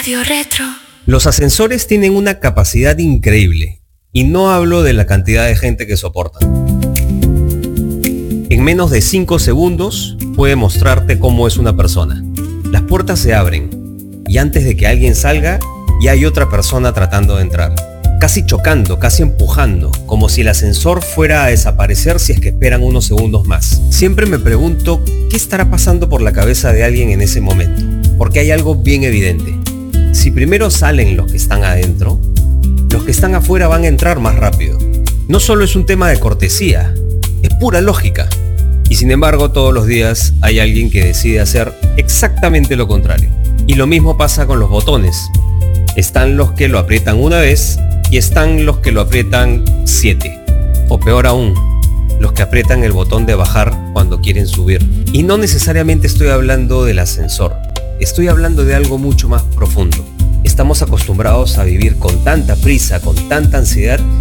Radio Retro. Los ascensores tienen una capacidad increíble, y no hablo de la cantidad de gente que soportan. En menos de 5 segundos puede mostrarte cómo es una persona. Las puertas se abren, y antes de que alguien salga, ya hay otra persona tratando de entrar. Casi chocando, casi empujando, como si el ascensor fuera a desaparecer si es que esperan unos segundos más. Siempre me pregunto qué estará pasando por la cabeza de alguien en ese momento, porque hay algo bien evidente. Si primero salen los que están adentro, los que están afuera van a entrar más rápido. No solo es un tema de cortesía, es pura lógica. Y sin embargo, todos los días hay alguien que decide hacer exactamente lo contrario. Y lo mismo pasa con los botones. Están los que lo aprietan una vez y están los que lo aprietan 7. O peor aún, los que aprietan el botón de bajar cuando quieren subir. Y no necesariamente estoy hablando del ascensor. Estoy hablando de algo mucho más profundo. Estamos acostumbrados a vivir con tanta prisa, con tanta ansiedad,